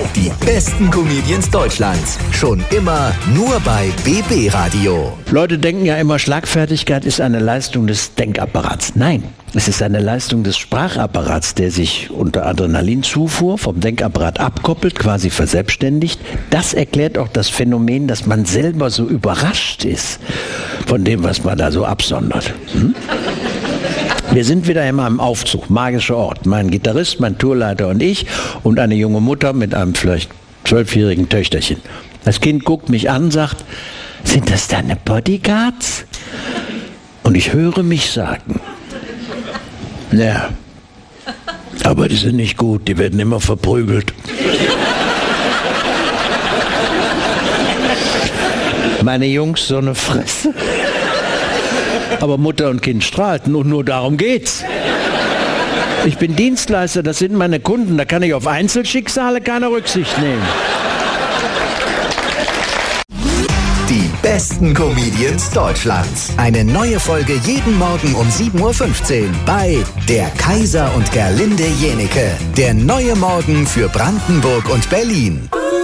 Die besten Comedians Deutschlands. Schon immer nur bei BB Radio. Leute denken ja immer, Schlagfertigkeit ist eine Leistung des Denkapparats. Nein, es ist eine Leistung des Sprachapparats, der sich unter Adrenalinzufuhr vom Denkapparat abkoppelt, quasi verselbstständigt. Das erklärt auch das Phänomen, dass man selber so überrascht ist von dem, was man da so absondert. Wir sind wieder in einem Aufzug, magischer Ort. Mein Gitarrist, mein Tourleiter und ich und eine junge Mutter mit einem vielleicht 12-jährigen Töchterchen. Das Kind guckt mich an und sagt, sind das deine Bodyguards? Und ich höre mich sagen, ja, aber die sind nicht gut, die werden immer verprügelt. Meine Jungs, so eine Fresse. Aber Mutter und Kind strahlten und nur darum geht's. Ich bin Dienstleister, das sind meine Kunden, da kann ich auf Einzelschicksale keine Rücksicht nehmen. Die besten Comedians Deutschlands. Eine neue Folge jeden Morgen um 7.15 Uhr bei Der Kaiser und Gerlinde Jenieke. Der neue Morgen für Brandenburg und Berlin.